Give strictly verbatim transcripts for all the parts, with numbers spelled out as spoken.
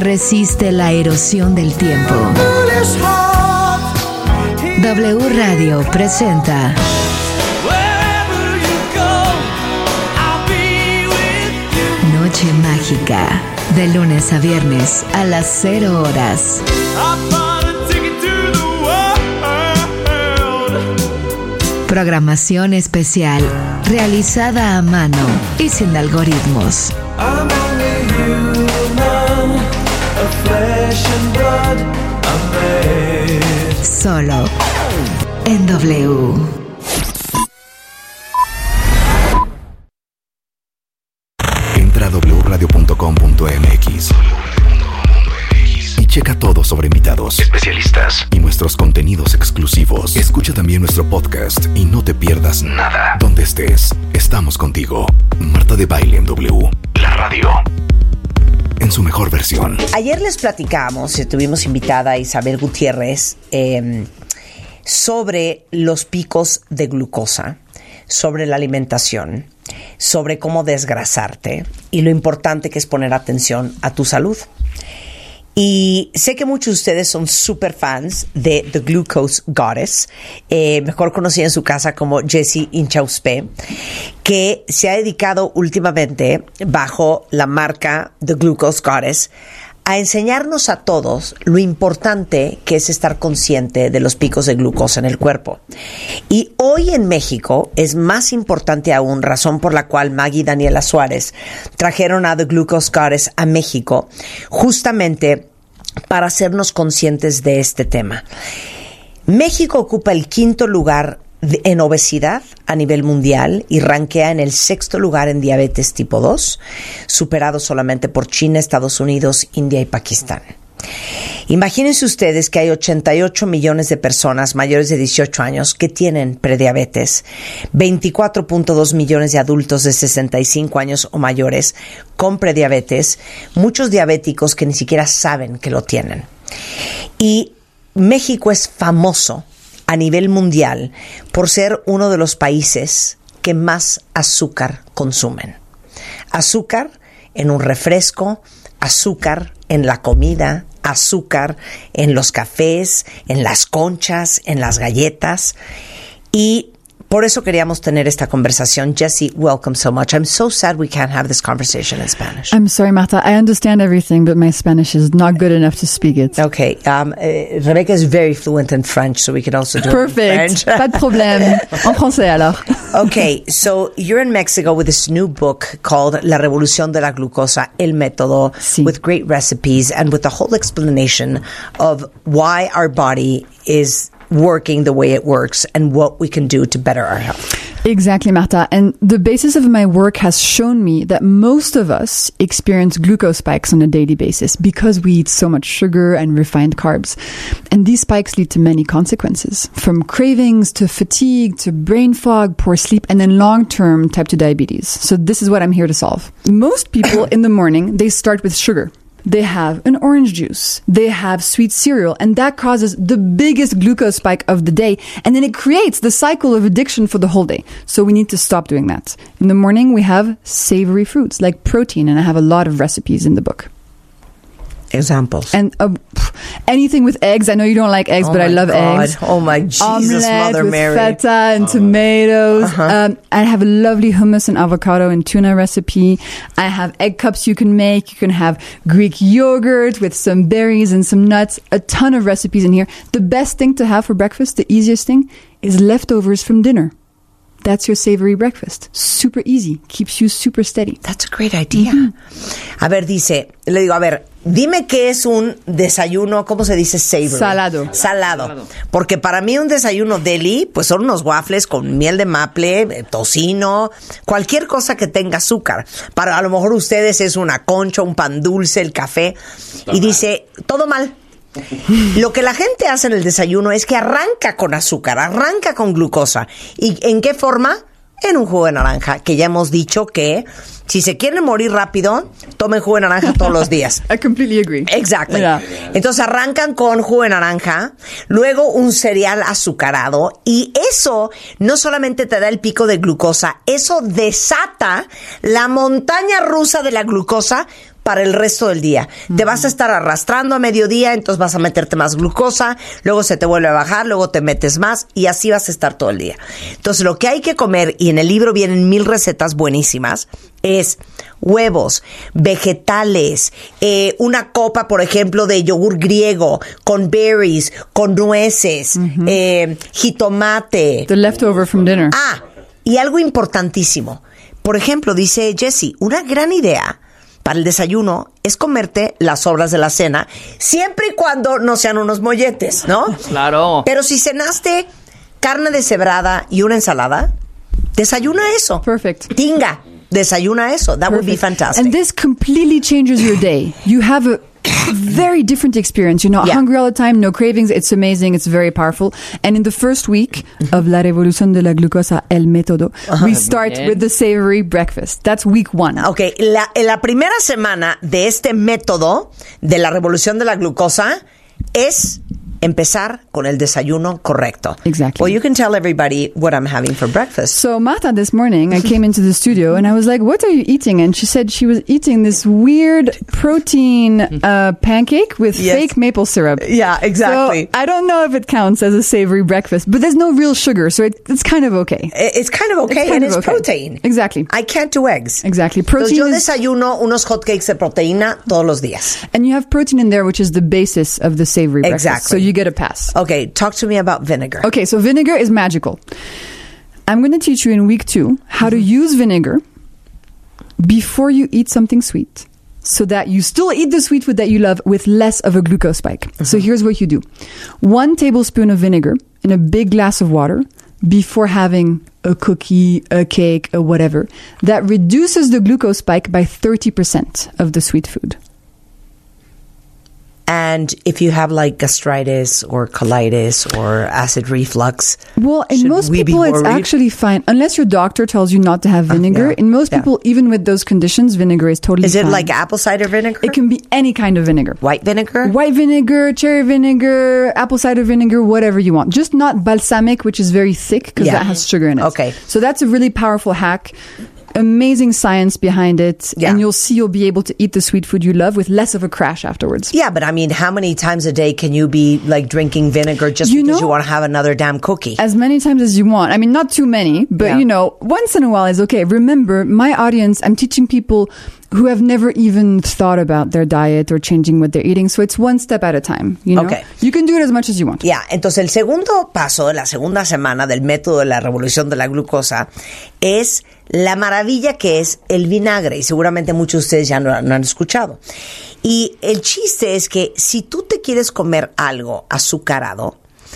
Resiste la erosión del tiempo. W Radio presenta Noche Mágica, de lunes a viernes a las cero horas. Programación especial, realizada a mano y sin algoritmos. Solo en W. Entra a doble u radio punto com punto m x y checa todo sobre invitados, especialistas y nuestros contenidos exclusivos. Escucha también nuestro podcast y no te pierdas nada. Donde estés, estamos contigo. Marta de Baile en W, la radio en su mejor versión. Ayer les platicamos, tuvimos invitada a Isabel Gutiérrez eh, sobre los picos de glucosa, sobre la alimentación, sobre cómo desgrasarte y lo importante que es poner atención a tu salud. Y sé que muchos de ustedes son super fans de The Glucose Goddess, eh, mejor conocida en su casa como Jessie Inchauspé, que se ha dedicado últimamente, bajo la marca The Glucose Goddess, a enseñarnos a todos lo importante que es estar consciente de los picos de glucosa en el cuerpo. Y hoy en México es más importante aún, razón por la cual Maggie y Daniela Suárez trajeron a The Glucose Goddess a México, justamente para hacernos conscientes de este tema. México ocupa el quinto lugar en obesidad a nivel mundial y rankea en el sexto lugar en diabetes tipo dos, superado solamente por China, Estados Unidos, India y Pakistán. Imagínense ustedes que hay ochenta y ocho millones de personas mayores de dieciocho años que tienen prediabetes, veinticuatro punto dos millones de adultos de sesenta y cinco años o mayores con prediabetes, muchos diabéticos que ni siquiera saben que lo tienen. Y México es famoso a nivel mundial por ser uno de los países que más azúcar consumen. Azúcar en un refresco, azúcar en la comida, azúcar en los cafés, en las conchas, en las galletas. Y por eso queríamos tener esta conversación. Jessie, welcome so much. I'm so sad we can't have this conversation in Spanish. I'm sorry, Marta. I understand everything, but my Spanish is not good enough to speak it. Okay. Um, uh, Rebecca is very fluent in French, so we could also do Perfect. it in French. Pas de problème. En français, alors. Okay. So you're in Mexico with this new book called La Revolución de la Glucosa, El Método, Sí. with great recipes and with the whole explanation of why our body is working the way it works and what we can do to better our health. Exactly, Marta. And the basis of my work has shown me that most of us experience glucose spikes on a daily basis because we eat so much sugar and refined carbs. And these spikes lead to many consequences, from cravings to fatigue to brain fog, poor sleep, and then long-term type two diabetes. So this is what I'm here to solve. Most people in the morning, they start with sugar. They have an orange juice. They have sweet cereal. And that causes the biggest glucose spike of the day. And then it creates the cycle of addiction for the whole day. So we need to stop doing that. In the morning, we have savory foods like protein. And I have a lot of recipes in the book. Examples. And uh, anything with eggs. I know you don't like eggs, oh but I love God. eggs. Oh my Jesus, Omelette Mother with Mary. feta and tomatoes. Uh-huh. Um, I have a lovely hummus and avocado and tuna recipe. I have egg cups you can make. You can have Greek yogurt with some berries and some nuts. A ton of recipes in here. The best thing to have for breakfast, the easiest thing, is leftovers from dinner. That's your savory breakfast. Super easy. Keeps you super steady. That's a great idea. Mm-hmm. A ver, dice, le digo, a ver, dime qué es un desayuno, ¿cómo se dice? Savory. Salado. Salado. Salado. Porque para mí un desayuno deli, pues son unos waffles con miel de maple, tocino, cualquier cosa que tenga azúcar. Para a lo mejor ustedes es una concha, un pan dulce, el café. Todo y mal. Dice, todo mal. Lo que la gente hace en el desayuno es que arranca con azúcar, arranca con glucosa. ¿Y en qué forma? En un jugo de naranja, que ya hemos dicho que si se quieren morir rápido, tomen jugo de naranja todos los días. I completely agree. Exactly. Yeah. Entonces arrancan con jugo de naranja, luego un cereal azucarado, y eso no solamente te da el pico de glucosa, eso desata la montaña rusa de la glucosa para el resto del día. Mm-hmm. Te vas a estar arrastrando a mediodía, entonces vas a meterte más glucosa, luego se te vuelve a bajar, luego te metes más y así vas a estar todo el día. Entonces lo que hay que comer, y en el libro vienen mil recetas buenísimas, es huevos, vegetales, eh, una copa, por ejemplo, de yogur griego, con berries, con nueces, mm-hmm. eh, jitomate. The leftover from dinner. Ah, y algo importantísimo. Por ejemplo, dice Jessie, una gran idea para el desayuno es comerte las sobras de la cena, siempre y cuando no sean unos molletes, ¿no? Claro. Pero si cenaste carne deshebrada y una ensalada, desayuna eso. Perfect. Tinga, desayuna eso. That Perfect. Would be fantastic. And this completely changes your day. You have a very different experience. You're not yeah. hungry all the time, no cravings. It's amazing. It's very powerful. And in the first week mm-hmm. of La Revolución de la Glucosa, El Método, uh-huh. we start with the savory breakfast. That's week one. Okay, la, la primera semana de este método de la Revolución de la Glucosa es empezar con el desayuno correcto. Exactly. Well, you can tell everybody what I'm having for breakfast. So, Marta, this morning, I came into the studio and I was like, what are you eating? And she said she was eating this weird protein uh, pancake with yes. fake maple syrup. Yeah, exactly. So, I don't know if it counts as a savory breakfast, but there's no real sugar, so it, it's kind of okay. It's kind of okay, it's and it's okay. protein. Exactly. I can't do eggs. Exactly. Protein Entonces, yo is, desayuno unos hotcakes de proteína todos los días. And you have protein in there, which is the basis of the savory breakfast. Exactly. So you get a pass. Okay, talk to me about vinegar. Okay, so vinegar is magical. I'm going to teach you in week two how to use vinegar before you eat something sweet so that you still eat the sweet food that you love with less of a glucose spike. Mm-hmm. So here's what you do. One tablespoon of vinegar in a big glass of water before having a cookie, a cake, or whatever. That reduces the glucose spike by thirty percent of the sweet food. And if you have like gastritis or colitis or acid reflux, well, in most people it's actually fine unless your doctor tells you not to have vinegar. Uh, yeah. In most yeah. people, even with those conditions, vinegar is totally Is it fine. like apple cider vinegar? It can be any kind of vinegar. White vinegar? White vinegar, cherry vinegar, apple cider vinegar, whatever you want. Just not balsamic, which is very thick because yeah. that has sugar in it. Okay. So that's a really powerful hack. Amazing science behind it, yeah. and you'll see you'll be able to eat the sweet food you love with less of a crash afterwards. Yeah, but I mean, how many times a day can you be like drinking vinegar just you because know, you want to have another damn cookie? As many times as you want. I mean, not too many, but yeah. you know, once in a while is okay. Remember, my audience, I'm teaching people who have never even thought about their diet or changing what they're eating. So it's one step at a time, you know? Okay. You can do it as much as you want. Yeah, entonces el segundo paso, la segunda semana del método de la revolución de la glucosa es la maravilla que es el vinagre. Y seguramente muchos de ustedes ya no, no han escuchado. Y el chiste es que si tú te quieres comer algo azucarado,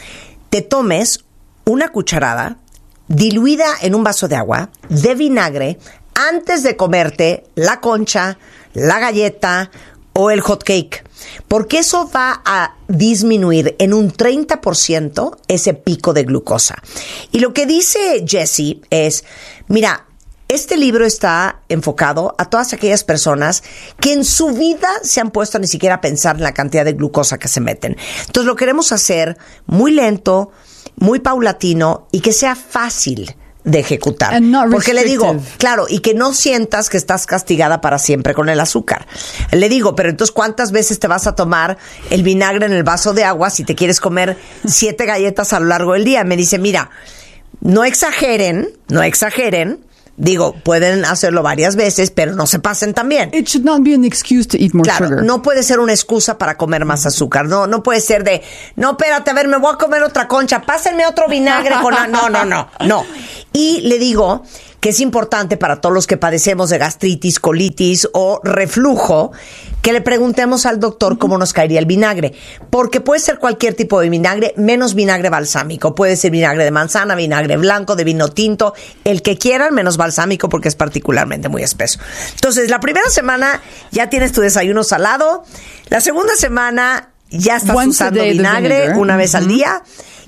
te tomes una cucharada diluida en un vaso de agua de vinagre antes de comerte la concha, la galleta o el hot cake, porque eso va a disminuir en un treinta por ciento ese pico de glucosa. Y lo que dice Jessie es, mira, este libro está enfocado a todas aquellas personas que en su vida se han puesto a ni siquiera a pensar en la cantidad de glucosa que se meten. Entonces lo queremos hacer muy lento, muy paulatino y que sea fácil de ejecutar. Porque le digo, claro, y que no sientas que estás castigada para siempre con el azúcar. Le digo, pero entonces ¿cuántas veces te vas a tomar el vinagre en el vaso de agua si te quieres comer siete galletas a lo largo del día? Me dice, mira, no exageren, no exageren. Digo, pueden hacerlo varias veces, pero no se pasen también. It should not be an excuse to eat more claro, sugar. No puede ser una excusa para comer más azúcar. No, no puede ser de, no, espérate, a ver, me voy a comer otra concha, pásenme otro vinagre con la... No, no, no, no. Y le digo que es importante para todos los que padecemos de gastritis, colitis o reflujo, que le preguntemos al doctor cómo nos caería el vinagre. Porque puede ser cualquier tipo de vinagre, menos vinagre balsámico. Puede ser vinagre de manzana, vinagre blanco, de vino tinto, el que quieran, menos balsámico porque es particularmente muy espeso. Entonces, la primera semana ya tienes tu desayuno salado. La segunda semana ya estás Once usando vinagre una vez mm-hmm. al día.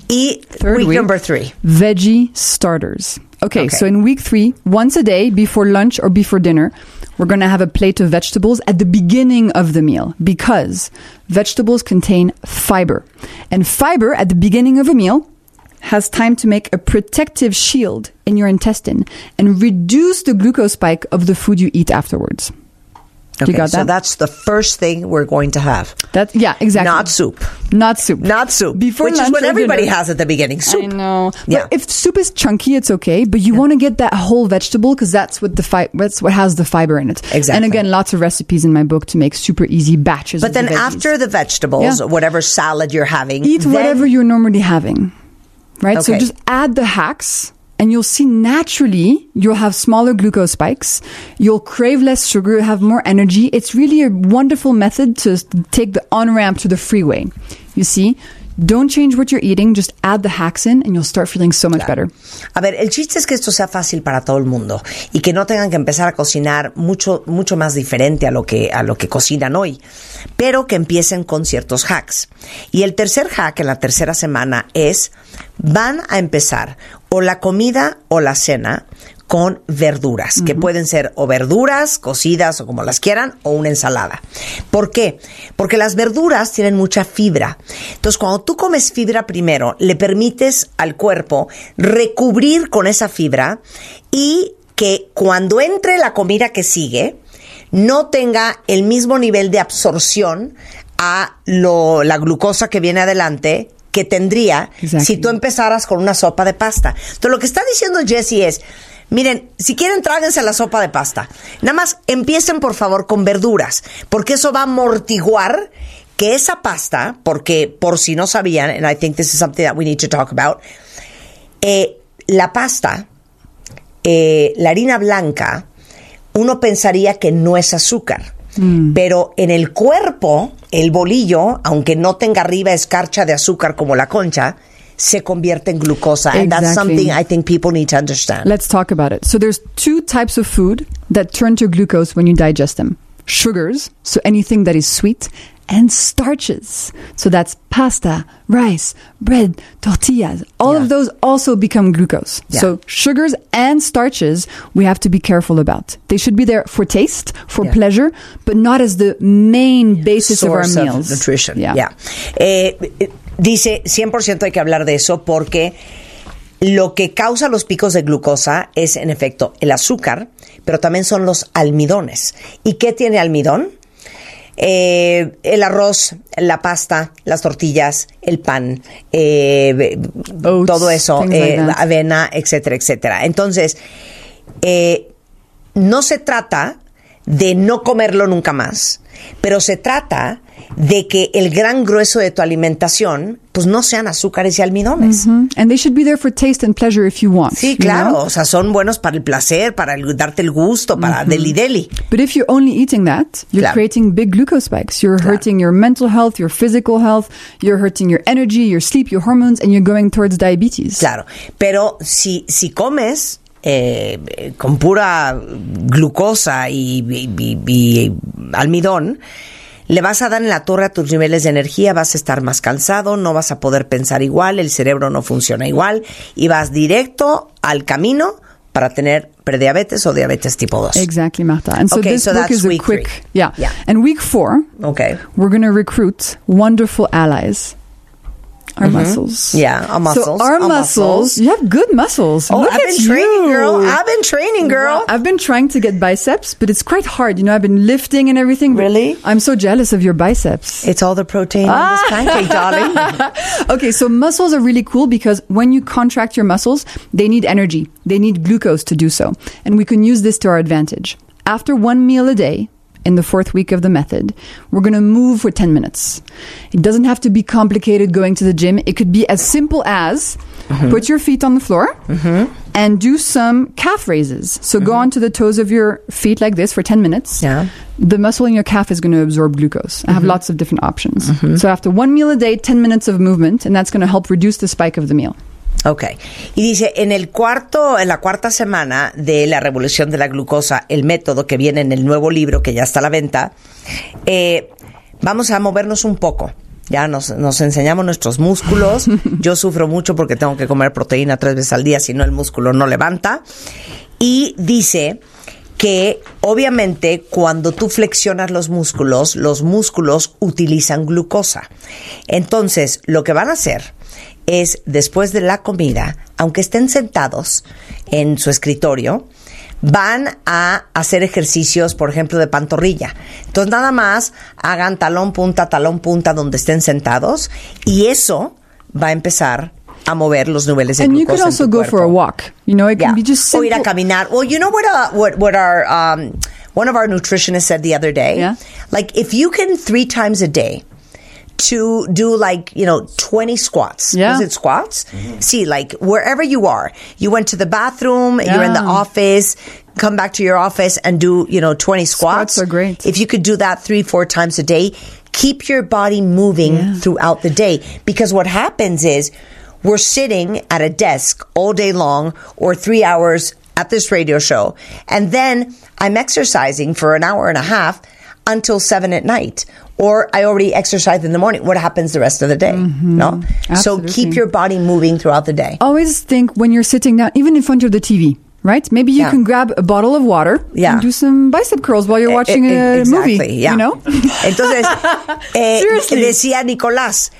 Y Third week, week number three. Veggie starters. Okay, okay, so in week three, once a day before lunch or before dinner, we're going to have a plate of vegetables at the beginning of the meal because vegetables contain fiber. And fiber at the beginning of a meal has time to make a protective shield in your intestine and reduce the glucose spike of the food you eat afterwards. Okay, You got so that? that's the first thing we're going to have. That, yeah, exactly. Not soup. Not soup. Not soup. Before which is lunch what or everybody dinner. has at the beginning. Soup. I know. Yeah. But if soup is chunky, it's okay. But you yeah. want to get that whole vegetable because that's what the fi- that's what has the fiber in it. Exactly. And again, lots of recipes in my book to make super easy batches. But of then the after the vegetables, yeah. whatever salad you're having, eat then... whatever you're normally having. Right? Okay. So just add the hacks. And you'll see naturally, you'll have smaller glucose spikes. You'll crave less sugar, you'll have more energy. It's really a wonderful method to take the on-ramp to the freeway. You see? Don't change what you're eating, just add the hacks in and you'll start feeling so much claro. better. A ver, el chiste es que esto sea fácil para todo el mundo y que no tengan que empezar a cocinar mucho mucho más diferente a lo que a lo que cocinan hoy, pero que empiecen con ciertos hacks. Y el tercer hack en la tercera semana es van a empezar o la comida o la cena con verduras, uh-huh. que pueden ser o verduras cocidas o como las quieran, o una ensalada. ¿Por qué? Porque las verduras tienen mucha fibra. Entonces, cuando tú comes fibra primero, le permites al cuerpo recubrir con esa fibra y que cuando entre la comida que sigue, no tenga el mismo nivel de absorción a lo, la glucosa que viene adelante que tendría exactly. si tú empezaras con una sopa de pasta. Entonces, lo que está diciendo Jessie es, miren, si quieren tráguense la sopa de pasta. Nada más empiecen por favor con verduras, porque eso va a amortiguar que esa pasta, porque por si no sabían, and I think this is something that we need to talk about, eh, la pasta, eh, la harina blanca, uno pensaría que no es azúcar. Mm. Pero en el cuerpo, el bolillo, aunque no tenga arriba escarcha de azúcar como la concha, se convierte en glucosa. Exactly. And that's something I think people need to understand. Let's talk about it. So there's two types of food that turn to glucose when you digest them. Sugars, so anything that is sweet, and starches. So that's pasta, rice, bread, tortillas. All yeah. of those also become glucose. Yeah. So sugars and starches, we have to be careful about. They should be there for taste, for yeah. pleasure, but not as the main basis Source of our meals. Of nutrition. Yeah. yeah. Eh, dice, cien por ciento hay que hablar de eso porque lo que causa los picos de glucosa es, en efecto, el azúcar, pero también son los almidones. ¿Y qué tiene almidón? Eh, el arroz, la pasta, las tortillas, el pan, eh, Oats, todo eso, eh, like avena, etcétera, etcétera. Entonces, eh, no se trata de no comerlo nunca más, pero se trata de que el gran grueso de tu alimentación pues no sean azúcares y almidones. Mm-hmm. And they should be there for taste and pleasure if you want. Sí, claro, you know? O sea, son buenos para el placer, para el, darte el gusto, para mm-hmm. deli deli. But if you're only eating that, you're claro. creating big glucose spikes. You're claro. hurting your mental health, your physical health, you're hurting your energy, your sleep, your hormones, and you're going towards diabetes. Claro, pero si, si comes eh, con pura glucosa y, y, y, y almidón, le vas a dar en la torre a tus niveles de energía, vas a estar más cansado, no vas a poder pensar igual, el cerebro no funciona igual y vas directo al camino para tener prediabetes o diabetes tipo dos. Exactly, Marta. And so okay, this so book that's is a week quick, three. yeah. yeah. And week four, okay, we're going to recruit wonderful allies. Our mm-hmm. muscles. Yeah, our muscles. So our, our muscles, muscles, you have good muscles. Oh, Look I've at been training, you. girl. I've been training, girl. Well, I've been trying to get biceps, but it's quite hard. You know, I've been lifting and everything. Really? I'm so jealous of your biceps. It's all the protein ah. in this pancake, darling. Okay, so muscles are really cool because when you contract your muscles, they need energy. They need glucose to do so. And we can use this to our advantage. After one meal a day, in the fourth week of the method, we're going to move for ten minutes. It doesn't have to be complicated going to the gym. It could be as simple as mm-hmm. put your feet on the floor mm-hmm. and do some calf raises. So mm-hmm. go onto the toes of your feet like this for ten minutes. Yeah. The muscle in your calf is going to absorb glucose. I have mm-hmm. lots of different options. Mm-hmm. So after one meal a day, ten minutes of movement, and that's going to help reduce the spike of the meal. Ok. Y dice, en el cuarto, en la cuarta semana de la revolución de la glucosa, el método que viene en el nuevo libro que ya está a la venta, eh, vamos a movernos un poco. Ya nos, nos enseñamos nuestros músculos. Yo sufro mucho porque tengo que comer proteína tres veces al día, si no el músculo no levanta. Y dice que obviamente cuando tú flexionas los músculos, los músculos utilizan glucosa. Entonces, lo que van a hacer es, después de la comida, aunque estén sentados en su escritorio, van a hacer ejercicios, por ejemplo, de pantorrilla. Entonces, nada más hagan talón, punta, talón, punta, donde estén sentados, y eso va a empezar a mover los niveles de and glucosa. And you could also en tu go cuerpo. for a walk. You know, it yeah. can be just simple. O ir a caminar. Well, you know what, uh, what, what our, um, one of our nutritionists said the other day? Yeah. Like, if you can three times a day to do like, you know, twenty squats. Yeah. Was it squats? Mm-hmm. See, like wherever you are, you went to the bathroom, yeah. you're in the office, come back to your office and do, you know, twenty squats. Squats are great. If you could do that three, four times a day, keep your body moving yeah. throughout the day. Because what happens is we're sitting at a desk all day long or three hours at this radio show. And then I'm exercising for an hour and a half until seven at night. Or I already exercised in the morning. What happens the rest of the day? Mm-hmm. No? Absolutely. So keep your body moving throughout the day. Always think when you're sitting down, even in front of the T V, right? Maybe you yeah. can grab a bottle of water yeah. and do some bicep curls while you're watching e- e- a exactly, movie. Yeah. You know? Entonces, eh, Seriously. decía Nicolás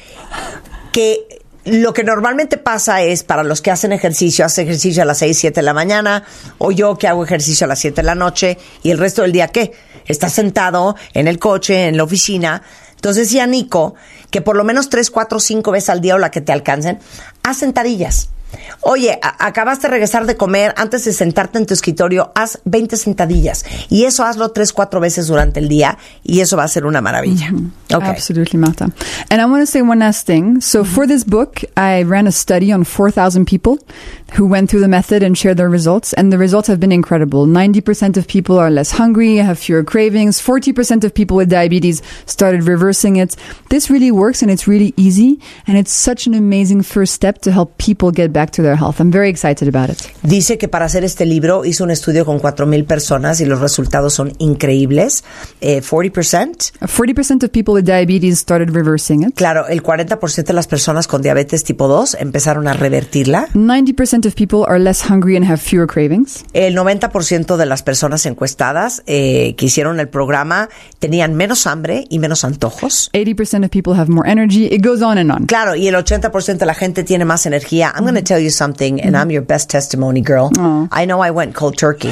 que lo que normalmente pasa es para los que hacen ejercicio, hacen ejercicio a las seis, siete de la mañana, o yo que hago ejercicio a las siete de la noche, y el resto del día, ¿qué? Estás sentado en el coche, en la oficina. Entonces decía Nico que por lo menos tres, cuatro, cinco veces al día o la que te alcancen, haz sentadillas. Oye, a- acabaste de regresar de comer, antes de sentarte en tu escritorio, haz veinte sentadillas. Y eso hazlo tres, cuatro veces durante el día, y eso va a ser una maravilla. Mm-hmm. Okay. Absolutely, Marta. And I want to say one last thing. So for this book, I ran a study on four thousand people who went through the method and shared their results. And the results have been incredible. ninety percent of people are less hungry, have fewer cravings. forty percent of people with diabetes started reversing it. This really works, and it's really easy. And it's such an amazing first step to help people get back to their health. I'm very excited about it. Dice que para hacer este libro hizo un estudio con cuatro mil personas y los resultados son increíbles. Eh, forty percent. forty percent of people with diabetes started reversing it. Claro, el cuarenta por ciento de las personas con diabetes tipo dos empezaron a revertirla. ninety percent of people are less hungry and have fewer cravings. El noventa por ciento de las personas encuestadas eh, que hicieron el programa tenían menos hambre y menos antojos. eighty percent of people have more energy. It goes on and on. Claro, y el ochenta por ciento de la gente tiene más energía. I'm going to tell you something, and I'm your best testimony, girl. Aw. I know I went cold turkey.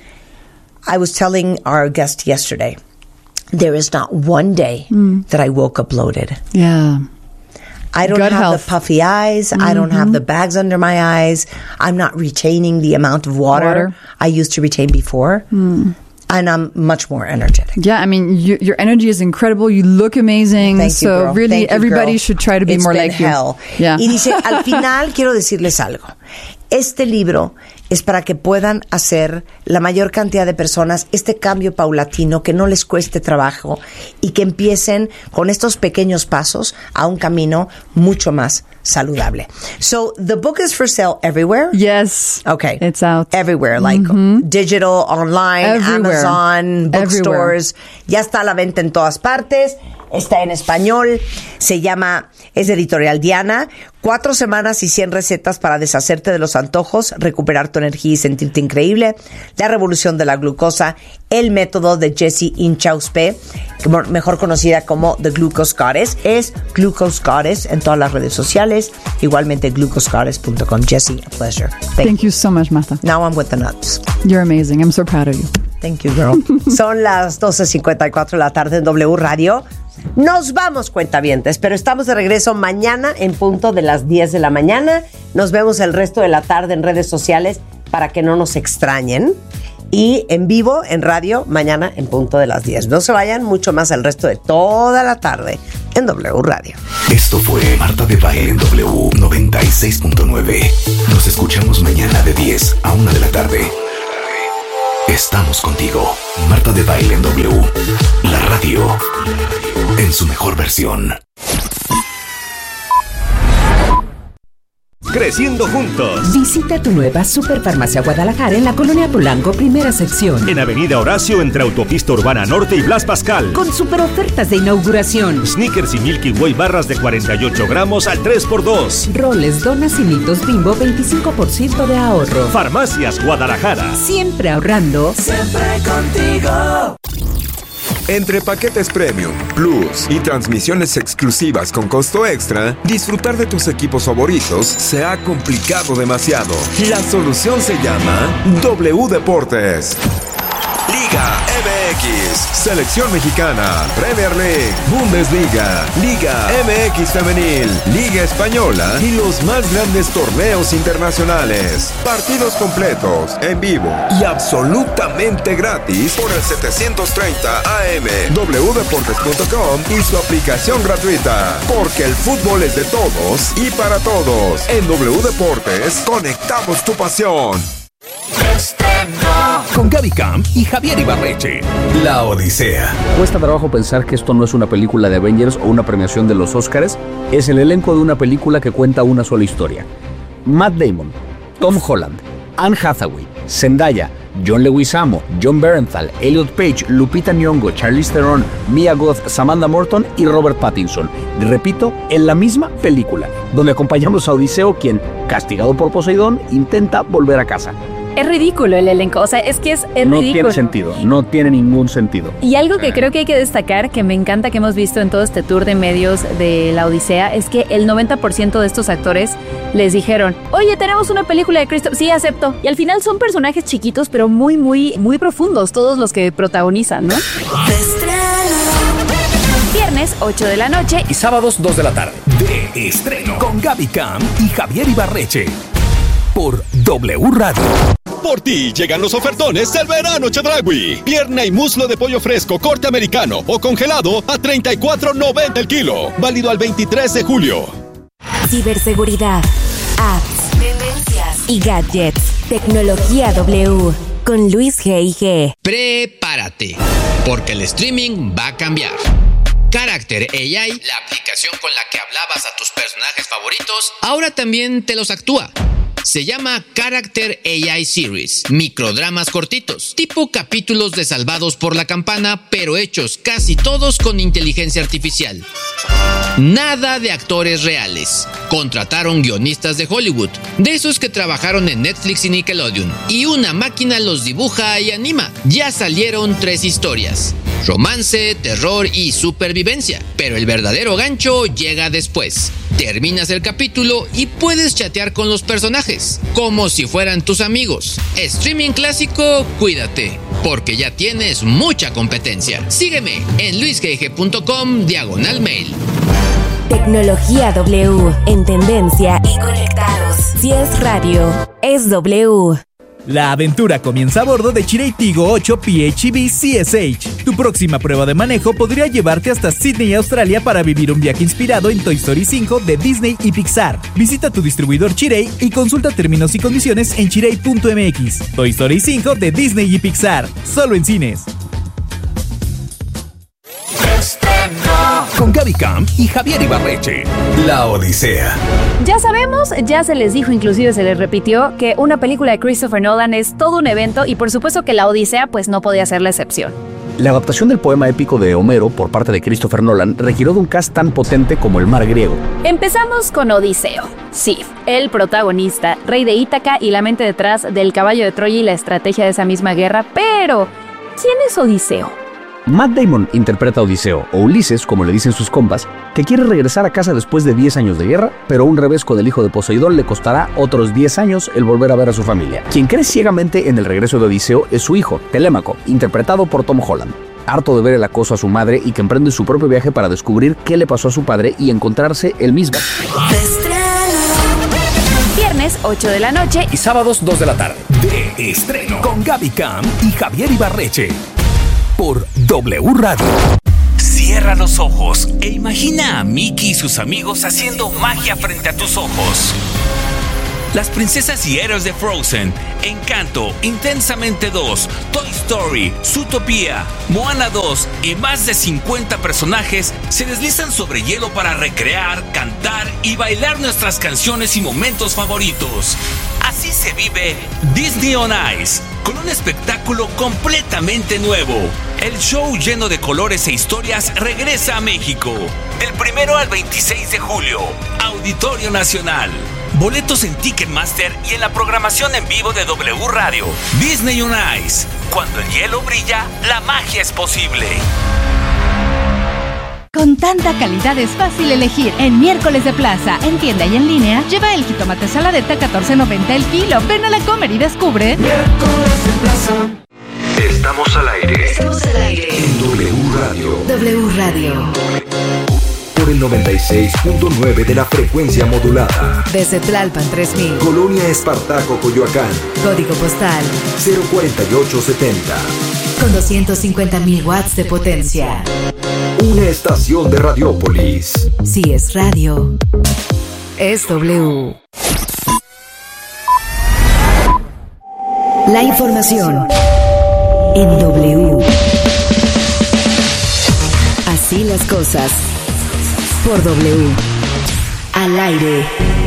I was telling our guest yesterday, there is not one day Mm. that I woke up bloated. Yeah. I don't Gut have health. the puffy eyes. I don't have the bags under my eyes. I'm not retaining the amount of water, Water. I used to retain before. And I'm much more energetic. Yeah, I mean, you, your energy is incredible. You look amazing. Thank so you, girl. really, Thank you, everybody girl. should try to be It's more been like hell. you. Yeah. Y dice, al final quiero decirles algo. Este libro es para que puedan hacer la mayor cantidad de personas este cambio paulatino, que no les cueste trabajo y que empiecen con estos pequeños pasos a un camino mucho más saludable. So, the book is for sale everywhere? Yes. Okay. It's out. Everywhere, like digital, online, Everywhere. Amazon, bookstores. Ya está a la venta en todas partes. Está en español. Se llama, es de Editorial Diana. Cuatro semanas y cien recetas para deshacerte de los antojos, recuperar tu energía y sentirte increíble. La revolución de la glucosa. El método de Jessie Inchauspé, mejor conocida como The Glucose Goddess. Es Glucose Goddess en todas las redes sociales. Igualmente glucose goddess punto com. Jessie, a pleasure. Thank, Thank you so much, Martha. Now I'm with the nuts. You're amazing. I'm so proud of you. Thank you, girl. Son las doce cincuenta y cuatro de la tarde en W Radio. Nos vamos, cuentavientes, pero estamos de regreso mañana en punto de las diez de la mañana. Nos vemos el resto de la tarde en redes sociales para que no nos extrañen. Y en vivo, en radio, mañana en punto de las diez. No se vayan, mucho más el resto de toda la tarde en W Radio. Esto fue Marta de Baile en W noventa y seis punto nueve. Nos escuchamos mañana de diez a una de la tarde. Estamos contigo. Marta de Baile en W. La radio en su mejor versión. Creciendo juntos. Visita tu nueva Superfarmacia Guadalajara en la Colonia Polanco, primera sección. En Avenida Horacio, entre Autopista Urbana Norte y Blas Pascal. Con super ofertas de inauguración. Snickers y Milky Way barras de cuarenta y ocho gramos al tres por dos. Roles, donas y mitos Bimbo, veinticinco por ciento de ahorro. Farmacias Guadalajara. Siempre ahorrando. Siempre contigo. Entre paquetes Premium, Plus y transmisiones exclusivas con costo extra, disfrutar de tus equipos favoritos se ha complicado demasiado. La solución se llama W Deportes. Liga M X, Selección Mexicana, Premier League, Bundesliga, Liga M X Femenil, Liga Española y los más grandes torneos internacionales. Partidos completos, en vivo y absolutamente gratis por el setecientos treinta A M, w deportes punto com y su aplicación gratuita. Porque el fútbol es de todos y para todos. En W Deportes, conectamos tu pasión. Con Gaby Camp y Javier Ibarreche. La Odisea. Cuesta trabajo pensar que esto no es una película de Avengers o una premiación de los Óscares. Es el elenco de una película que cuenta una sola historia. Matt Damon, Tom Holland, Anne Hathaway, Zendaya, John Leguizamo, John Bernthal, Elliot Page, Lupita Nyong'o, Charlize Theron, Mia Goth, Samantha Morton y Robert Pattinson. Repito, en la misma película, donde acompañamos a Odiseo, quien, castigado por Poseidón, intenta volver a casa. Es ridículo el elenco, o sea, es que es, es no ridículo. No tiene sentido, no tiene ningún sentido. Y algo que creo que hay que destacar, que me encanta que hemos visto en todo este tour de medios de la Odisea, es que el noventa por ciento de estos actores les dijeron, oye, tenemos una película de Cristo, sí, acepto. Y al final son personajes chiquitos, pero muy, muy, muy profundos, todos los que protagonizan, ¿no? Viernes, ocho de la noche. Y sábados, dos de la tarde. De estreno. Con Gaby Camp y Javier Ibarreche. Por W Radio. Por ti llegan los ofertones del verano Chedraui. Pierna y muslo de pollo fresco, corte americano o congelado a treinta y cuatro noventa el kilo. Válido al veintitrés de julio. Ciberseguridad, apps, tendencias y gadgets. Tecnología W. Con Luis G I G. Prepárate, porque el streaming va a cambiar. Character A I, la aplicación con la que hablabas a tus personajes favoritos, ahora también te los actúa. Se llama Character A I Series, microdramas cortitos, tipo capítulos de Salvados por la Campana, pero hechos casi todos con inteligencia artificial. Nada de actores reales. Contrataron guionistas de Hollywood, de esos que trabajaron en Netflix y Nickelodeon, y una máquina los dibuja y anima. Ya salieron tres historias: romance, terror y supervivencia, pero el verdadero gancho llega después. Terminas el capítulo y puedes chatear con los personajes, como si fueran tus amigos. Streaming clásico, cuídate, porque ya tienes mucha competencia. Sígueme en luisgg punto com diagonal mail. Tecnología W, en tendencia y conectados. Si es radio, es W. La aventura comienza a bordo de Chery Tiggo ocho P H E V C S H. Tu próxima prueba de manejo podría llevarte hasta Sydney, Australia, para vivir un viaje inspirado en Toy Story cinco de Disney y Pixar. Visita tu distribuidor Chery y consulta términos y condiciones en chery punto m x. Toy Story cinco de Disney y Pixar, solo en cines. Con Gaby Camp y Javier Ibarreche. La Odisea. Ya sabemos, ya se les dijo, inclusive se les repitió, que una película de Christopher Nolan es todo un evento y por supuesto que la Odisea pues no podía ser la excepción. La adaptación del poema épico de Homero por parte de Christopher Nolan requirió de un cast tan potente como el mar griego. Empezamos con Odiseo. Sif, el protagonista, rey de Ítaca y la mente detrás del caballo de Troya y la estrategia de esa misma guerra, pero ¿quién es Odiseo? Matt Damon interpreta a Odiseo, o Ulises, como le dicen sus compas, que quiere regresar a casa después de diez años de guerra, pero un revés con el hijo de Poseidón le costará otros diez años el volver a ver a su familia. Quien cree ciegamente en el regreso de Odiseo es su hijo, Telémaco, interpretado por Tom Holland. Harto de ver el acoso a su madre y que emprende su propio viaje para descubrir qué le pasó a su padre y encontrarse él mismo. Viernes, ocho de la noche. Y sábados, dos de la tarde. De estreno. Con Gaby Camp y Javier Ibarreche. Por W Radio. Cierra los ojos e imagina a Mickey y sus amigos haciendo magia frente a tus ojos. Las princesas y héroes de Frozen, Encanto, Intensamente dos, Toy Story, Zootopia, Moana dos y más de cincuenta personajes se deslizan sobre hielo para recrear, cantar y bailar nuestras canciones y momentos favoritos. Así se vive Disney on Ice, con un espectáculo completamente nuevo. El show lleno de colores e historias regresa a México. Del primero al veintiséis de julio, Auditorio Nacional. Boletos en Ticketmaster y en la programación en vivo de W Radio. Disney on Ice. Cuando el hielo brilla, la magia es posible. Con tanta calidad es fácil elegir. En Miércoles de Plaza, en tienda y en línea, lleva el jitomate saladeta catorce noventa el kilo. Ven a la Comer y descubre. Miércoles de Plaza. Estamos al aire. Estamos al aire. En W Radio. W Radio. Por el noventa y seis punto nueve de la frecuencia modulada. Desde Tlalpan tres mil. Colonia Espartaco, Coyoacán. Código postal cero cuarenta y ocho setenta. Con doscientos cincuenta mil watts de potencia. Una estación de Radiópolis. Si es radio, es W. La información en W. Así las cosas. Por W. Al aire.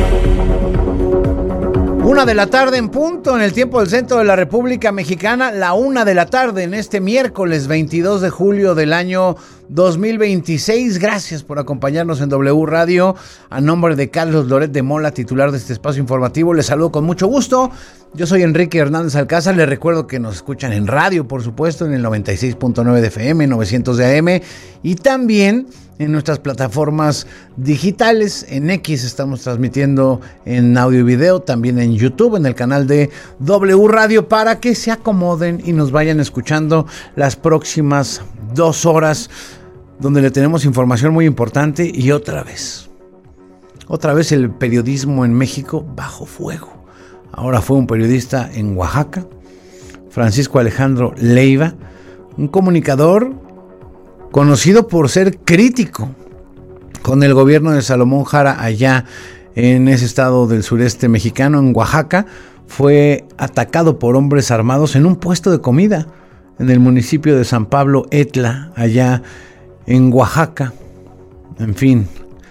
Una de la tarde en punto en el tiempo del centro de la República Mexicana, la una de la tarde en este miércoles veintidós de julio del año dos mil veintiséis. Gracias por acompañarnos en W Radio. A nombre de Carlos Loret de Mola, titular de este espacio informativo, les saludo con mucho gusto. Yo soy Enrique Hernández Alcázar. Les recuerdo que nos escuchan en radio, por supuesto, en el noventa y seis punto nueve de F M, novecientos de A M, y también en nuestras plataformas digitales. En X estamos transmitiendo en audio y video, también en YouTube, en el canal de W Radio, para que se acomoden y nos vayan escuchando las próximas dos horas, donde le tenemos información muy importante. Y otra vez, otra vez el periodismo en México bajo fuego. Ahora fue un periodista en Oaxaca, Francisco Alejandro Leiva, un comunicador conocido por ser crítico con el gobierno de Salomón Jara allá en ese estado del sureste mexicano, en Oaxaca. Fue atacado por hombres armados en un puesto de comida en el municipio de San Pablo Etla, allá en Oaxaca. En fin,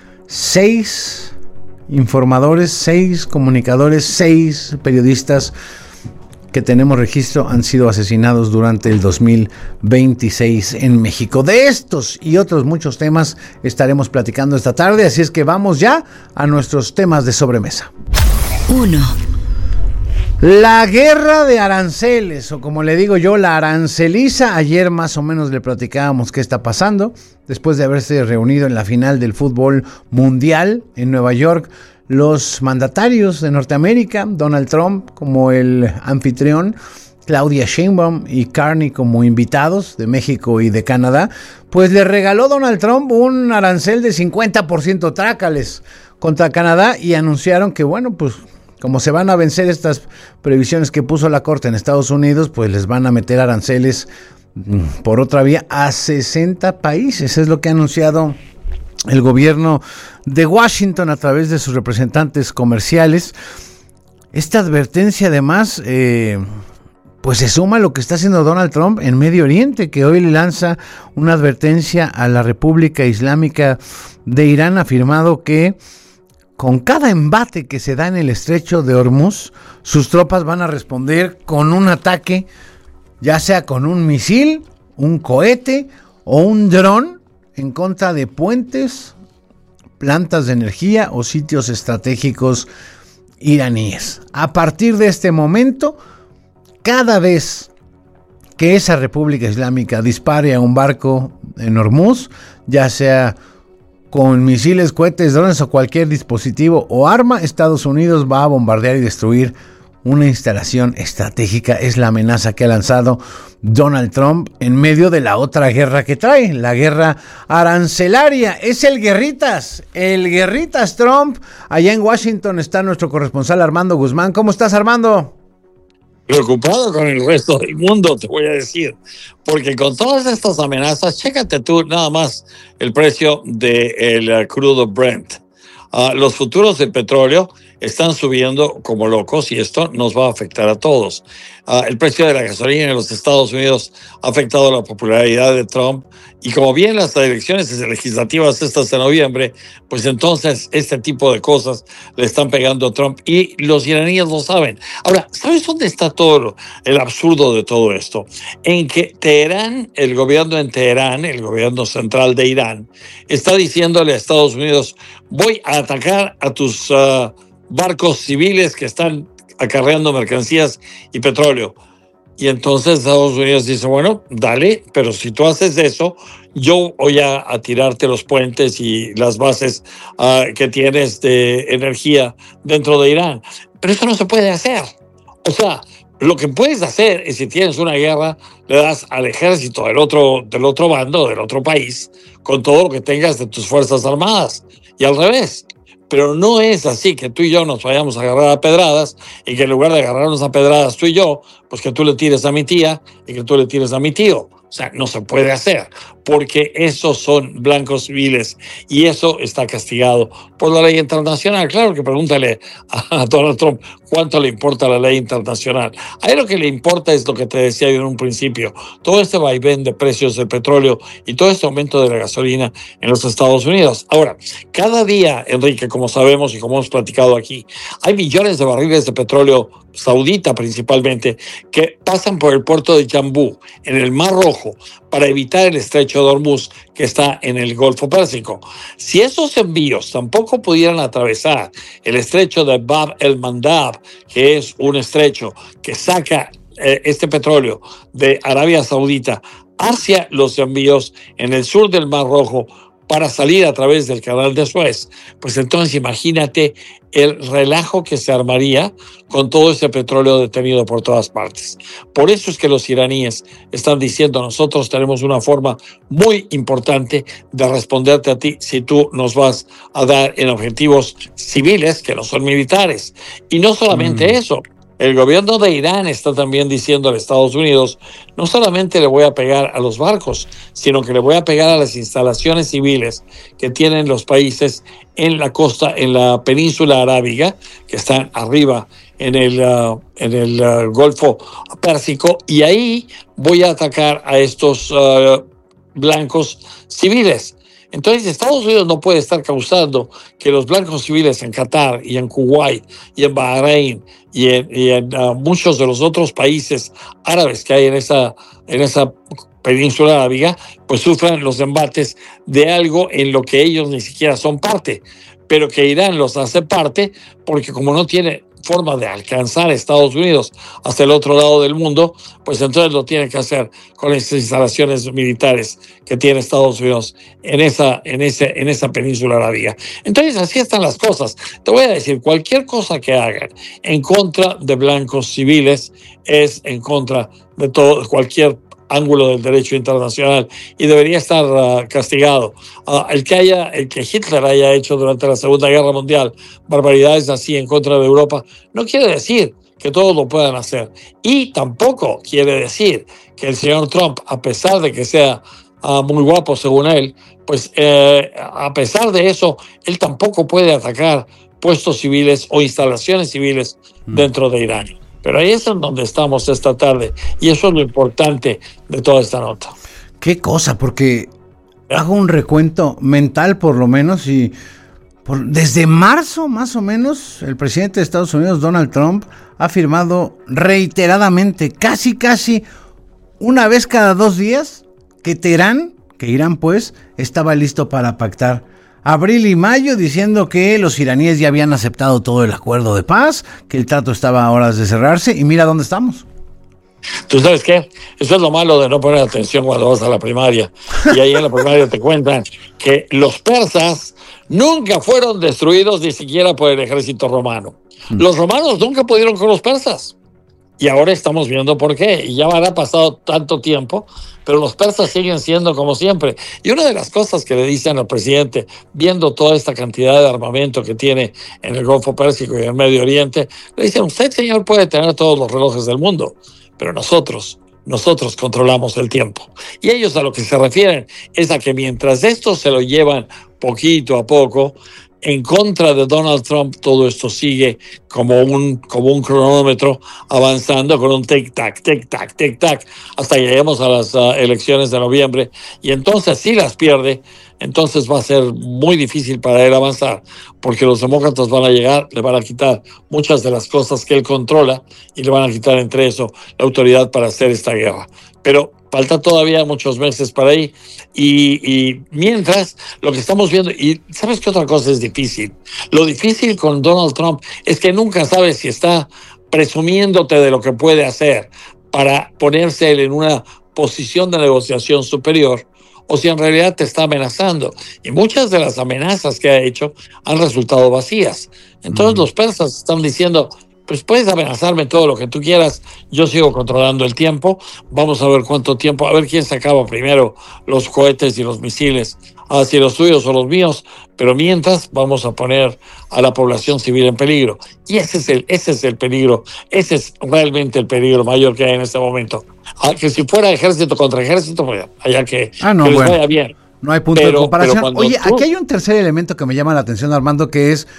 seis informadores, seis comunicadores, seis periodistas que tenemos registro han sido asesinados durante el dos mil veintiséis en México. De estos y otros muchos temas estaremos platicando esta tarde, así es que vamos ya a nuestros temas de sobremesa. Uno. La guerra de aranceles, o como le digo yo, la aranceliza. Ayer más o menos le platicábamos qué está pasando, después de haberse reunido en la final del fútbol mundial en Nueva York, los mandatarios de Norteamérica, Donald Trump como el anfitrión, Claudia Sheinbaum y Carney como invitados de México y de Canadá, pues le regaló Donald Trump un arancel de cincuenta por ciento trácales contra Canadá, y anunciaron que, bueno, pues como se van a vencer estas previsiones que puso la Corte en Estados Unidos, pues les van a meter aranceles por otra vía a sesenta países. Es lo que ha anunciado el gobierno de Washington a través de sus representantes comerciales. Esta advertencia, además, eh, pues se suma a lo que está haciendo Donald Trump en Medio Oriente, que hoy le lanza una advertencia a la República Islámica de Irán, afirmado que con cada embate que se da en el estrecho de Hormuz, sus tropas van a responder con un ataque, ya sea con un misil, un cohete o un dron, en contra de puentes, plantas de energía o sitios estratégicos iraníes. A partir de este momento, cada vez que esa República Islámica dispare a un barco en Hormuz, ya sea con misiles, cohetes, drones o cualquier dispositivo o arma, Estados Unidos va a bombardear y destruir una instalación estratégica. Es la amenaza que ha lanzado Donald Trump en medio de la otra guerra que trae, la guerra arancelaria. Es el guerritas, el guerritas Trump. Allá en Washington está nuestro corresponsal Armando Guzmán. ¿Cómo estás, Armando? Preocupado con el resto del mundo, te voy a decir, porque con todas estas amenazas, chécate tú nada más el precio del crudo Brent. Uh, los futuros del petróleo están subiendo como locos y esto nos va a afectar a todos. Uh, el precio de la gasolina en los Estados Unidos ha afectado la popularidad de Trump, y como bien las elecciones legislativas estas de noviembre, pues entonces este tipo de cosas le están pegando a Trump y los iraníes lo saben. Ahora, ¿sabes dónde está todo el absurdo de todo esto? En que Teherán, el gobierno en Teherán, el gobierno central de Irán, está diciéndole a Estados Unidos: voy a atacar a tus uh, barcos civiles que están acarreando mercancías y petróleo. Y entonces Estados Unidos dice, bueno, dale, pero si tú haces eso, yo voy a, a tirarte los puentes y las bases uh, que tienes de energía dentro de Irán. Pero eso no se puede hacer. O sea, lo que puedes hacer es, si tienes una guerra, le das al ejército del otro, del otro bando, del otro país, con todo lo que tengas de tus fuerzas armadas. Y al revés. Pero no es así que tú y yo nos vayamos a agarrar a pedradas y que en lugar de agarrarnos a pedradas tú y yo, pues que tú le tires a mi tía y que tú le tires a mi tío. O sea, no se puede hacer, porque esos son blancos civiles y eso está castigado por la ley internacional. Claro que pregúntale a Donald Trump cuánto le importa la ley internacional. A él lo que le importa es lo que te decía yo en un principio, todo este vaivén de precios del petróleo y todo este aumento de la gasolina en los Estados Unidos. Ahora, cada día, Enrique, como sabemos y como hemos platicado aquí, hay millones de barriles de petróleo saudita principalmente, que pasan por el puerto de Yambú, en el Mar Rojo, para evitar el estrecho de Hormuz, que está en el Golfo Pérsico. Si esos envíos tampoco pudieran atravesar el estrecho de Bab el-Mandab, que es un estrecho que saca eh, este petróleo de Arabia Saudita hacia los envíos en el sur del Mar Rojo, para salir a través del canal de Suez, pues entonces imagínate el relajo que se armaría con todo ese petróleo detenido por todas partes. Por eso es que los iraníes están diciendo, nosotros tenemos una forma muy importante de responderte a ti si tú nos vas a dar en objetivos civiles que no son militares. Y no solamente mm. eso, el gobierno de Irán está también diciendo a Estados Unidos, no solamente le voy a pegar a los barcos, sino que le voy a pegar a las instalaciones civiles que tienen los países en la costa, en la península arábiga, que están arriba en el, uh, en el uh, Golfo Pérsico, y ahí voy a atacar a estos uh, blancos civiles. Entonces Estados Unidos no puede estar causando que los blancos civiles en Qatar y en Kuwait y en Bahrein y en, y en uh, muchos de los otros países árabes que hay en esa, en esa península arábiga, pues sufran los embates de algo en lo que ellos ni siquiera son parte, pero que Irán los hace parte porque como no tiene forma de alcanzar a Estados Unidos hasta el otro lado del mundo, pues entonces lo tiene que hacer con las instalaciones militares que tiene Estados Unidos en esa, en ese, en esa península arábiga. Entonces así están las cosas. Te voy a decir, cualquier cosa que hagan en contra de blancos civiles es en contra de todo, cualquier ángulo del derecho internacional y debería estar uh, castigado. Uh, el que haya, el que Hitler haya hecho durante la Segunda Guerra Mundial barbaridades así en contra de Europa, no quiere decir que todos lo puedan hacer. Y tampoco quiere decir que el señor Trump, a pesar de que sea uh, muy guapo según él, pues eh, a pesar de eso, él tampoco puede atacar puestos civiles o instalaciones civiles mm. dentro de Irán. Pero ahí es en donde estamos esta tarde y eso es lo importante de toda esta nota. Qué cosa, porque hago un recuento mental por lo menos y por, desde marzo más o menos el presidente de Estados Unidos, Donald Trump, ha afirmado reiteradamente, casi casi una vez cada dos días, que Teherán, que Irán pues, estaba listo para pactar. Abril y mayo diciendo que los iraníes ya habían aceptado todo el acuerdo de paz, que el trato estaba a horas de cerrarse y mira dónde estamos. ¿Tú sabes qué? Eso es lo malo de no poner atención cuando vas a la primaria. Y ahí en la primaria te cuentan que los persas nunca fueron destruidos ni siquiera por el ejército romano. Los romanos nunca pudieron con los persas. Y ahora estamos viendo por qué. Y ya habrá pasado tanto tiempo, pero los persas siguen siendo como siempre. Y una de las cosas que le dicen al presidente, viendo toda esta cantidad de armamento que tiene en el Golfo Pérsico y en el Medio Oriente, le dicen, usted, señor, puede tener todos los relojes del mundo, pero nosotros, nosotros controlamos el tiempo. Y ellos a lo que se refieren es a que mientras esto se lo llevan poquito a poco, en contra de Donald Trump, todo esto sigue como un, como un cronómetro avanzando con un tic-tac, tic-tac, tic-tac, hasta que lleguemos a las uh, elecciones de noviembre. Y entonces, si las pierde, entonces va a ser muy difícil para él avanzar, porque los demócratas van a llegar, le van a quitar muchas de las cosas que él controla y le van a quitar entre eso la autoridad para hacer esta guerra. Pero falta todavía muchos meses para ahí y, y mientras lo que estamos viendo, y ¿sabes qué otra cosa es difícil? Lo difícil con Donald Trump es que nunca sabes si está presumiéndote de lo que puede hacer para ponerse él en una posición de negociación superior, o si en realidad te está amenazando. Y muchas de las amenazas que ha hecho han resultado vacías. Entonces mm. los persas están diciendo, pues puedes amenazarme todo lo que tú quieras, yo sigo controlando el tiempo, vamos a ver cuánto tiempo, a ver quién se acaba primero los cohetes y los misiles, ah, si los tuyos o los míos, pero mientras vamos a poner a la población civil en peligro. Y ese es el, ese es el peligro, ese es realmente el peligro mayor que hay en este momento. Ah, que si fuera ejército contra ejército, pues allá que, ah, no, que les bueno, vaya bien. No hay punto pero, de comparación. Oye, tú... aquí hay un tercer elemento que me llama la atención, Armando, que es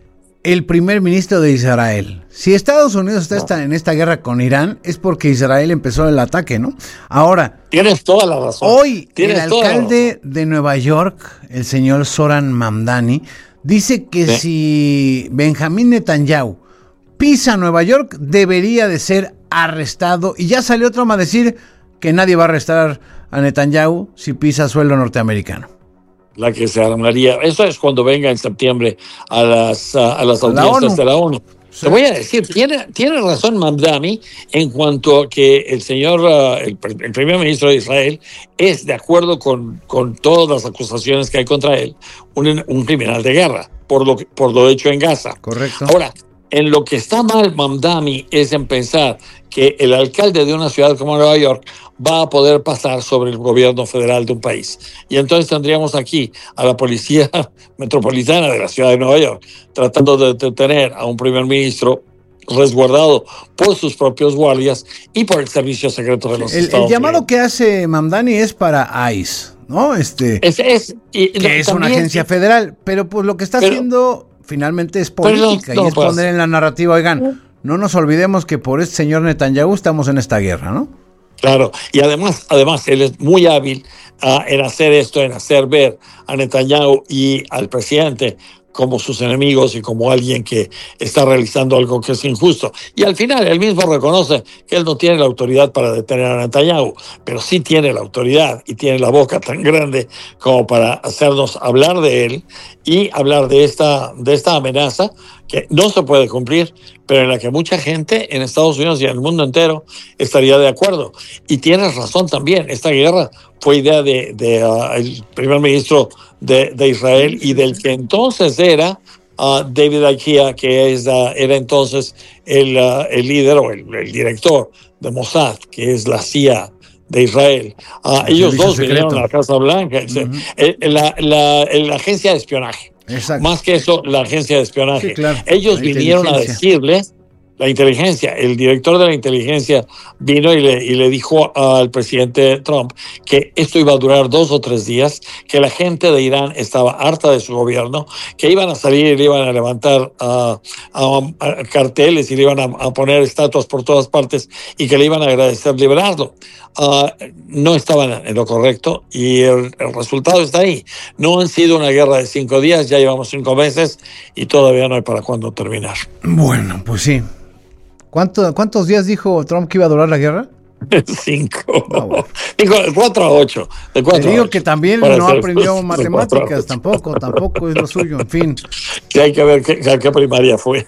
el primer ministro de Israel. Si Estados Unidos está, no. está en esta guerra con Irán, es porque Israel empezó el ataque, ¿no? Ahora, tienes toda la razón. Hoy, tienes el alcalde de Nueva York, el señor Zoran Mamdani, dice que sí. si Benjamín Netanyahu pisa Nueva York, debería de ser arrestado. Y ya salió Trump a decir que nadie va a arrestar a Netanyahu si pisa suelo norteamericano. La que se armaría, eso es cuando venga en septiembre a las, a, a las audiencias de la ONU. Sí. Te voy a decir, tiene, tiene razón Mamdani en cuanto a que el señor, uh, el, el primer ministro de Israel, es de acuerdo con, con todas las acusaciones que hay contra él, un, un criminal de guerra, por lo, por lo hecho en Gaza. Correcto. Ahora, en lo que está mal Mamdani es en pensar que el alcalde de una ciudad como Nueva York va a poder pasar sobre el gobierno federal de un país. Y entonces tendríamos aquí a la policía metropolitana de la ciudad de Nueva York tratando de detener a un primer ministro resguardado por sus propios guardias y por el servicio secreto de los el, Estados El llamado Unidos. que hace Mamdani es para ICE, ¿no? Este, es, es, y, que no, es también, una agencia federal, pero pues lo que está pero, haciendo finalmente es política no, no, y es pues, poner en la narrativa, oigan, no nos olvidemos que por este señor Netanyahu estamos en esta guerra, ¿no? Claro, y además, además él es muy hábil uh, en hacer esto, en hacer ver a Netanyahu y al presidente como sus enemigos y como alguien que está realizando algo que es injusto. Y al final él mismo reconoce que él no tiene la autoridad para detener a Netanyahu, pero sí tiene la autoridad y tiene la boca tan grande como para hacernos hablar de él y hablar de esta, de esta amenaza que no se puede cumplir, pero en la que mucha gente en Estados Unidos y en el mundo entero estaría de acuerdo. Y tienes razón también, esta guerra fue idea de, de uh, el primer ministro de, de Israel y del que entonces era uh, David Aikia, que es, uh, era entonces el, uh, el líder o el, el director de Mossad, que es la C I A de Israel. Uh, ellos dos secreto. vinieron a la Casa Blanca, uh-huh. la, la, la agencia de espionaje. Exacto. Más que eso, la agencia de espionaje. Sí, claro. Ellos vinieron a decirle, la inteligencia, el director de la inteligencia vino y le, y le dijo al presidente Trump que esto iba a durar dos o tres días, que la gente de Irán estaba harta de su gobierno, que iban a salir y le iban a levantar uh, uh, carteles y le iban a, a poner estatuas por todas partes y que le iban a agradecer liberarlo. Uh, no estaban en lo correcto y el, el resultado está ahí. No han sido una guerra de cinco días, ya llevamos cinco meses y todavía no hay para cuándo terminar. Bueno, pues sí. ¿Cuánto, ¿Cuántos días dijo Trump que iba a durar la guerra? Cinco. No, bueno. Dijo de cuatro a ocho. De cuatro Te digo a ocho. que también Para no ser, aprendió matemáticas, tampoco, tampoco es lo suyo, en fin. Sí, hay que ver qué, qué primaria fue.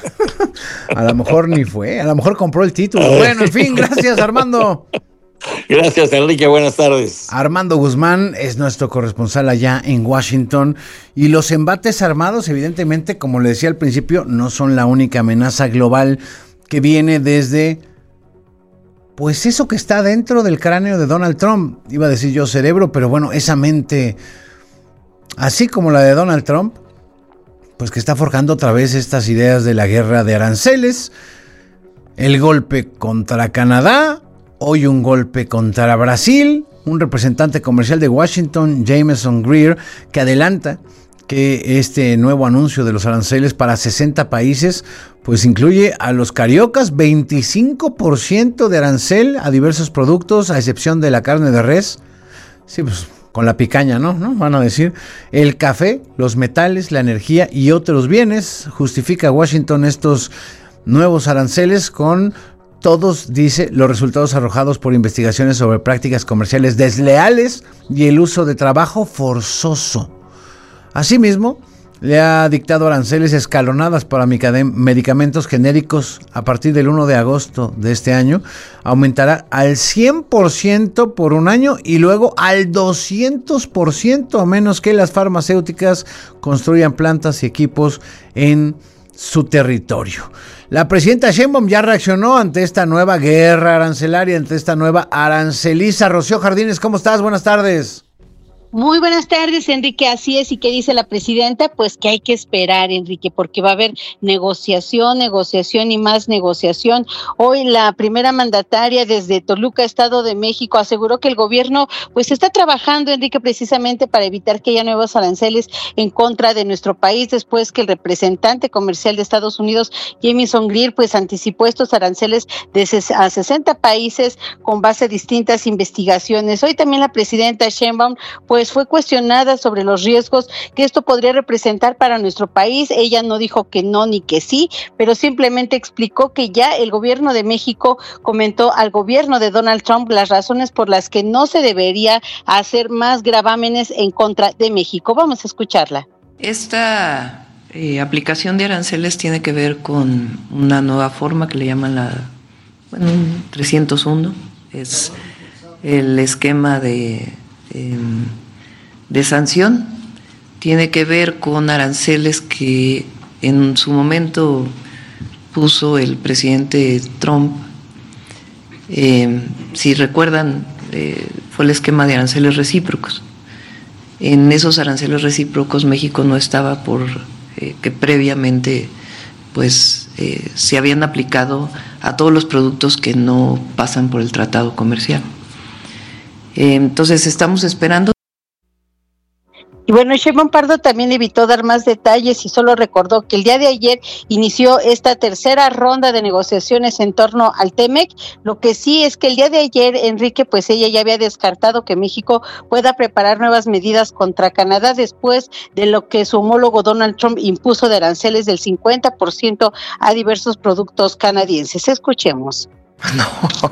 A lo mejor ni fue, a lo mejor compró el título. Bueno, en fin, gracias Armando. Gracias, Enrique, buenas tardes. Armando Guzmán es nuestro corresponsal allá en Washington y los embates armados, evidentemente, como le decía al principio, no son la única amenaza global que viene desde, pues eso que está dentro del cráneo de Donald Trump. Iba a decir yo cerebro, pero bueno, esa mente, así como la de Donald Trump, pues que está forjando otra vez estas ideas de la guerra de aranceles, el golpe contra Canadá, hoy un golpe contra Brasil, un representante comercial de Washington, Jameson Greer, que adelanta que este nuevo anuncio de los aranceles para sesenta países, pues incluye a los cariocas, veinticinco por ciento de arancel a diversos productos, a excepción de la carne de res. Sí, pues con la picaña, ¿no? ¿no? Van a decir, el café, los metales, la energía y otros bienes. Justifica Washington estos nuevos aranceles con todos, dice, los resultados arrojados por investigaciones sobre prácticas comerciales desleales y el uso de trabajo forzoso. Asimismo, le ha dictado aranceles escalonadas para medicamentos genéricos a partir del primero de agosto de este año. Aumentará al cien por ciento por un año y luego al doscientos por ciento a menos que las farmacéuticas construyan plantas y equipos en su territorio. La presidenta Sheinbaum ya reaccionó ante esta nueva guerra arancelaria, ante esta nueva aranceliza. Rocío Jardines, ¿cómo estás? Buenas tardes. Muy buenas tardes, Enrique. Así es. ¿Y qué dice la presidenta? Pues que hay que esperar, Enrique, porque va a haber negociación, negociación y más negociación. Hoy la primera mandataria desde Toluca, Estado de México, aseguró que el gobierno pues está trabajando, Enrique, precisamente para evitar que haya nuevos aranceles en contra de nuestro país, después que el representante comercial de Estados Unidos, Jamieson Greer, pues anticipó estos aranceles de a sesenta países con base a distintas investigaciones. Hoy también la presidenta Sheinbaum pues pues fue cuestionada sobre los riesgos que esto podría representar para nuestro país. Ella no dijo que no ni que sí, pero simplemente explicó que ya el gobierno de México comentó al gobierno de Donald Trump las razones por las que no se debería hacer más gravámenes en contra de México. Vamos a escucharla. Esta eh, aplicación de aranceles tiene que ver con una nueva forma que le llaman la, bueno, trescientos uno. Es el esquema de... Eh, de sanción, tiene que ver con aranceles que en su momento puso el presidente Trump. Eh, si recuerdan, eh, fue el esquema de aranceles recíprocos. En esos aranceles recíprocos México no estaba por eh, que previamente pues eh, se habían aplicado a todos los productos que no pasan por el tratado comercial. Eh, entonces estamos esperando. Y bueno, Sheinbaum Pardo también evitó dar más detalles y solo recordó que el día de ayer inició esta tercera ronda de negociaciones en torno al T-MEC. Lo que sí es que el día de ayer, Enrique, pues ella ya había descartado que México pueda preparar nuevas medidas contra Canadá después de lo que su homólogo Donald Trump impuso de aranceles del cincuenta por ciento a diversos productos canadienses. Escuchemos. No,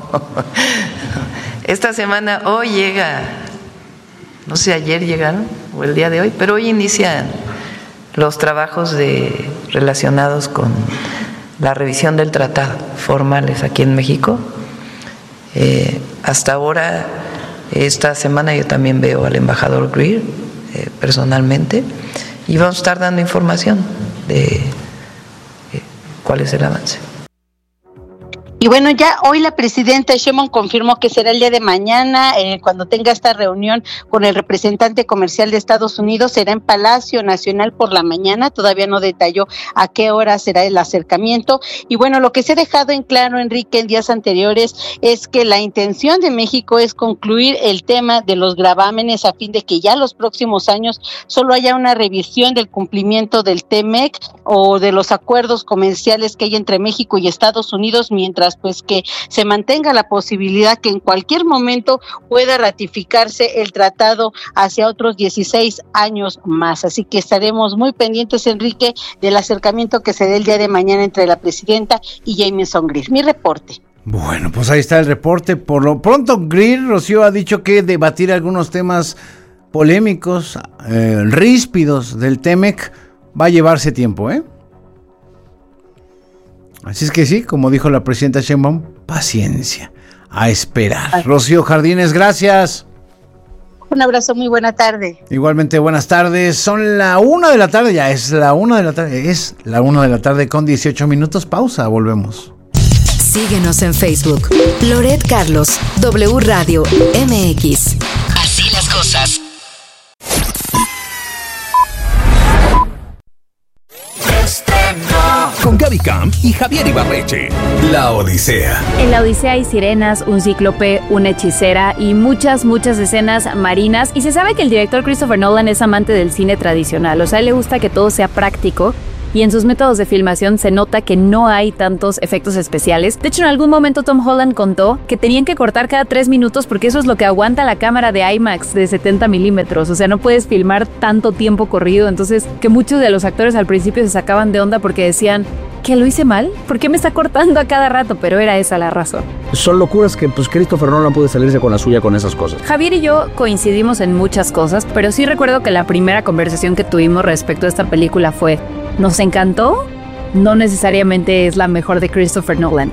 esta semana hoy llega... No sé, ayer llegaron o el día de hoy, pero hoy inician los trabajos de, relacionados con la revisión del tratado formales aquí en México. Eh, hasta ahora, esta semana yo también veo al embajador Greer eh, personalmente y vamos a estar dando información de eh, cuál es el avance. Y bueno, ya hoy la presidenta Sheinbaum confirmó que será el día de mañana, eh, cuando tenga esta reunión con el representante comercial de Estados Unidos, será en Palacio Nacional por la mañana, todavía no detalló a qué hora será el acercamiento. Y bueno, lo que se ha dejado en claro, Enrique, en días anteriores, es que la intención de México es concluir el tema de los gravámenes a fin de que ya los próximos años solo haya una revisión del cumplimiento del T-MEC o de los acuerdos comerciales que hay entre México y Estados Unidos, mientras pues que se mantenga la posibilidad que en cualquier momento pueda ratificarse el tratado hacia otros dieciséis años más. Así que estaremos muy pendientes, Enrique, del acercamiento que se dé el día de mañana entre la presidenta y Jamieson Greer. Mi reporte. Bueno, pues ahí está el reporte. Por lo pronto, Greer, Rocío, ha dicho que debatir algunos temas polémicos, eh, ríspidos del T-MEC va a llevarse tiempo, ¿eh? Así es que sí, como dijo la presidenta Sheinbaum, paciencia, a esperar. Ay. Rocío Jardines, gracias. Un abrazo, muy buena tarde. Igualmente, buenas tardes. Son la una de la tarde, ya es la una de la tarde, es la una de la tarde con dieciocho minutos. Pausa, volvemos. Síguenos en Facebook, Loret Carlos, W Radio M X. Así las cosas. Con Gaby Camp y Javier Ibarreche. La Odisea. En la Odisea hay sirenas, un cíclope, una hechicera y muchas, muchas escenas marinas. Y se sabe que el director Christopher Nolan es amante del cine tradicional. O sea, a él le gusta que todo sea práctico. y en sus métodos de filmación se nota que no hay tantos efectos especiales. De hecho, en algún momento Tom Holland contó que tenían que cortar cada tres minutos porque eso es lo que aguanta la cámara de IMAX de setenta milímetros. O sea, no puedes filmar tanto tiempo corrido. Entonces, que muchos de los actores al principio se sacaban de onda porque decían, ¿que lo hice mal? ¿Por qué me está cortando a cada rato? Pero era esa la razón. Son locuras que pues Christopher Nolan puede salirse con la suya con esas cosas. Javier y yo coincidimos en muchas cosas, pero sí recuerdo que la primera conversación que tuvimos respecto a esta película fue, ¿nos encantó? No necesariamente es la mejor de Christopher Nolan.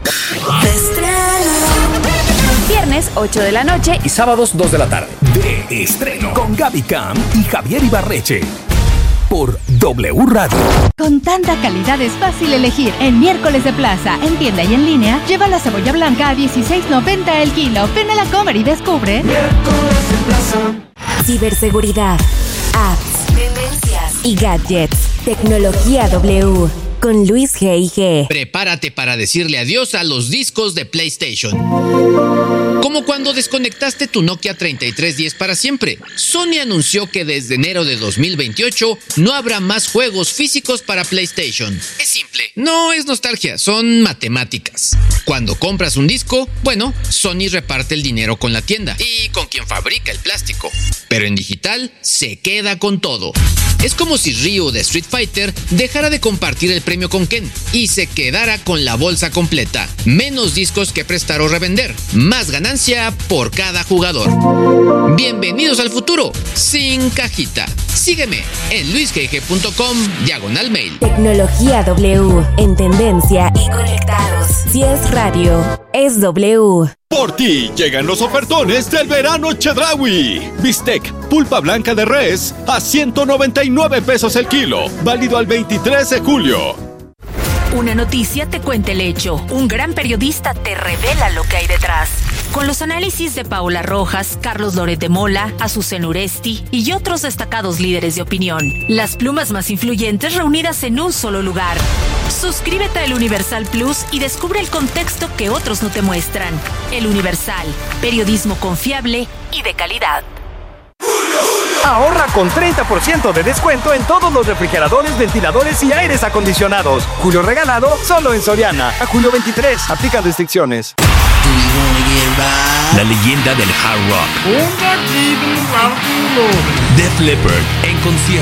Viernes, ocho de la noche y sábados, dos de la tarde. De estreno con Gaby Cam y Javier Ibarreche. Por W Radio. Con tanta calidad es fácil elegir. En Miércoles de Plaza, en tienda y en línea, lleva la cebolla blanca a dieciséis noventa el kilo. Ven a la Comer y descubre. Miércoles de Plaza. Ciberseguridad, apps, tendencias y gadgets. Tecnología W. Con Luis G I G. Prepárate para decirle adiós a los discos de PlayStation. Como cuando desconectaste tu Nokia treinta y tres diez para siempre. Sony anunció que desde enero de dos mil veintiocho no habrá más juegos físicos para PlayStation. Es simple, no es nostalgia, son matemáticas. Cuando compras un disco, bueno, Sony reparte el dinero con la tienda y con quien fabrica el plástico. Pero en digital se queda con todo. Es como si Ryu de Street Fighter dejara de compartir el premio con Ken y se quedara con la bolsa completa. Menos discos que prestar o revender. Más ganancia por cada jugador. Bienvenidos al futuro, sin cajita. Sígueme en luisgg.com diagonal mail. Tecnología W. En tendencia y conectados. Si es radio, es W. Por ti llegan los ofertones del verano Chedraui. Bistec, pulpa blanca de res a ciento noventa y nueve pesos el kilo. Válido al veintitrés de julio. Una noticia te cuenta el hecho. Un gran periodista te revela lo que hay detrás. Con los análisis de Paola Rojas, Carlos Loret de Mola, Azucena Uresti y otros destacados líderes de opinión. Las plumas más influyentes reunidas en un solo lugar. Suscríbete a El Universal Plus y descubre el contexto que otros no te muestran. El Universal, periodismo confiable y de calidad. Ahorra con treinta por ciento de descuento en todos los refrigeradores, ventiladores y aires acondicionados. Julio regalado solo en Soriana. A julio veintitrés. Aplican restricciones. La leyenda del hard rock. Def Leppard en concierto.